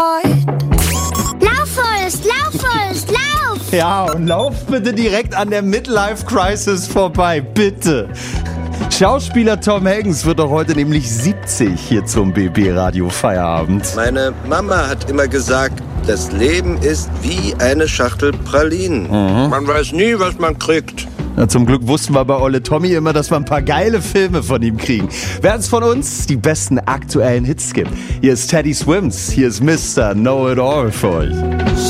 heart. Lauf, Forrest, lauf, Forrest, lauf! Ja, und lauf bitte direkt an der Midlife-Crisis vorbei, bitte. Schauspieler Tom Hanks wird doch heute nämlich 70 hier zum BB-Radio Feierabend. Meine Mama hat immer gesagt, das Leben ist wie eine Schachtel Pralinen. Man weiß nie, was man kriegt. Na, zum Glück wussten wir bei Olle Tommy immer, dass wir ein paar geile Filme von ihm kriegen. Wer es von uns die besten aktuellen Hits gibt. Hier ist Teddy Swims, hier ist Mr. Know It All für euch.